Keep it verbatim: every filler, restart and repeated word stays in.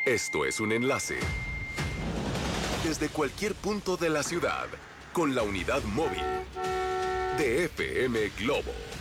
Esto es un enlace desde cualquier punto de la ciudad con la unidad móvil de F M Globo.